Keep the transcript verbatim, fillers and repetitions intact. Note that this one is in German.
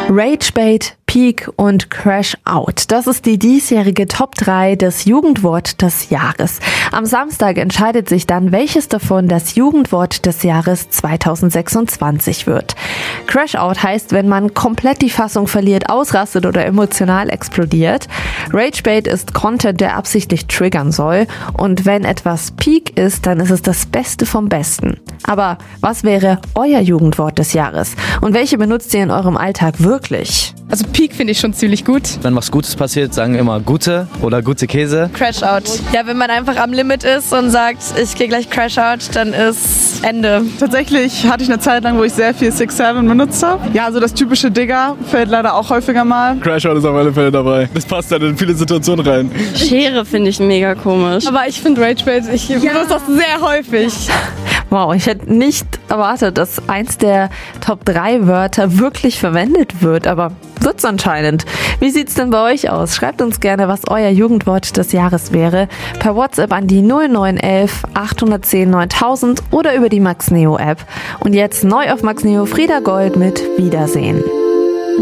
Ragebait, Peak und Crash Out. Das ist die diesjährige Top drei des Jugendwort des Jahres. Am Samstag entscheidet sich dann, welches davon das Jugendwort des Jahres zweitausendsechsundzwanzig wird. Crash Out heißt, wenn man komplett die Fassung verliert, ausrastet oder emotional explodiert. Ragebait ist Content, der absichtlich triggern soll. Und wenn etwas Peak ist, dann ist es das Beste vom Besten. Aber was wäre euer Jugendwort des Jahres? Und welche benutzt ihr in eurem Alltag wirklich? Also Peak finde ich schon ziemlich gut. Wenn was Gutes passiert, sagen immer Gute oder Gute Käse. Crash Out. Ja, wenn man einfach am Limit ist und sagt, ich gehe gleich Crash Out, dann ist Ende. Tatsächlich hatte ich eine Zeit lang, wo ich sehr viel six seven benutzt habe. Ja, also das typische Digger fällt leider auch häufiger mal. Crash Out ist auf alle Fälle dabei. Das passt dann in viele Situationen rein. Schere finde ich mega komisch. Aber ich finde Ragebait, ich benutze ja. das sehr häufig. Wow, ich hätte nicht erwartet, dass eins der Top drei Wörter wirklich verwendet wird, aber wird's anscheinend. Wie sieht's denn bei euch aus? Schreibt uns gerne, was euer Jugendwort des Jahres wäre, per WhatsApp an die null neun elf achthundertzehn neuntausend oder über die MaxNeo App. Und jetzt neu auf MaxNeo Frieda Gold mit Wiedersehen.